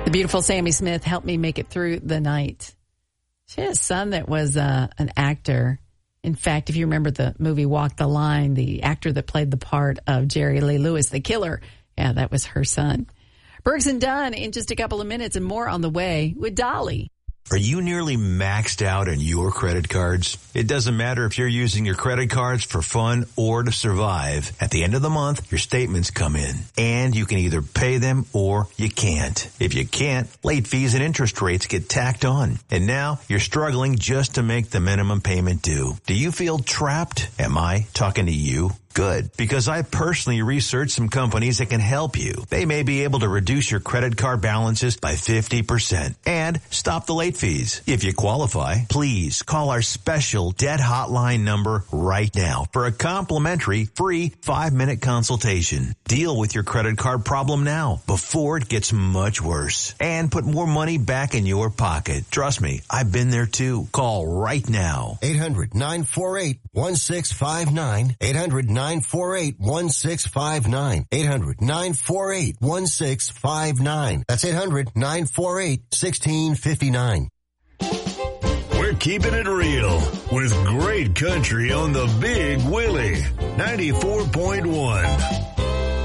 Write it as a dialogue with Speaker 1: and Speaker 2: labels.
Speaker 1: The beautiful Sammy Smith helped me make it through the night. She had a son that was an actor. In fact, if you remember the movie Walk the Line, the actor that played the part of Jerry Lee Lewis, the killer, yeah, that was her son. Bergs and Dunn in just a couple of minutes and more on the way with Dolly.
Speaker 2: Are you nearly maxed out on your credit cards? It doesn't matter if you're using your credit cards for fun or to survive. At the end of the month, your statements come in, and you can either pay them or you can't. If you can't, late fees and interest rates get tacked on. And now you're struggling just to make the minimum payment due. Do you feel trapped? Am I talking to you? Good, because I personally researched some companies that can help you. They may be able to reduce your credit card balances by 50% and stop the late fees. If you qualify, please call our special debt hotline number right now for a complimentary free 5-minute consultation. Deal with your credit card problem now before it gets much worse and put more money back in your pocket. Trust me, I've been there too. Call right now.
Speaker 3: 800-948-1659. 800-948-1659. 800-948-1659. That's 800-948-1659.
Speaker 4: We're keeping it real with great country on the Big Willie 94.1.